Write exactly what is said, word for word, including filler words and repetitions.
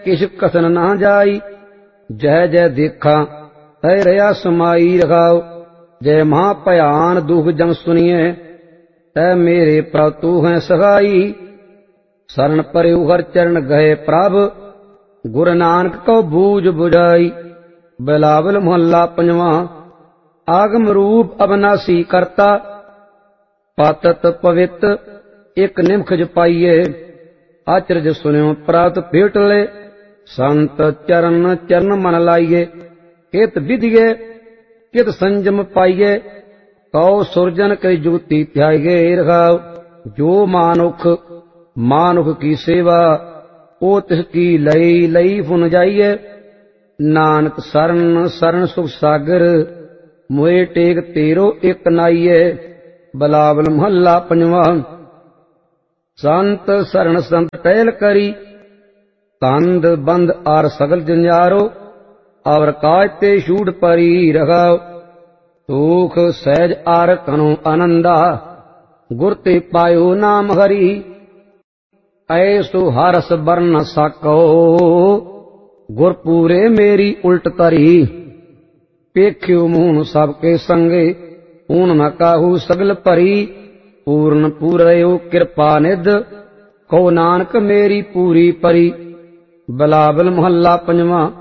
किछ कसन ना जाई। जय जय देखा तै रया समाई रखाओ। जय महा भयान दुख जन सुनिए तै मेरे प्रभ तू है सहाई। शरण परे हर चरण गए प्रभ गुरु नानक को बूझ बुझाई। बिलावल मोहल्ला पंजवा। आगम रूप अविनाशी करता पातत पवित एक निमख पाइए। आचरज सुनियो प्राप्त भेट ले संत चरण चरण मन लाइए। कित विधिये कित संजम पाइए कौ सुरजन कई जुगति ध्याइए रखाओ। जो मानुख मानुख की सेवा ओ तिसकी लई लई फुन जाइए। नानक शरण शरण सुख सागर मोए टेक तेरो एक नाइए। बिलावल मोहल्ला पंजवा। संत शरण संत टहल करी तंद बंद आर सगल जंजारो। और काज ते छूट परी रखाओ। सुख सहज आर कनो आनंदा गुर ते पायो नाम हरि। ऐसो हरस बरन सको गुर पूरे मेरी उल्ट तरी। पेख्यो मून सबके संगे ऊन न काहू सगल परी। पूर्ण पूरयो कृपा निध को नानक मेरी पूरी परी। बिलावल मोहल्ला पंजवा।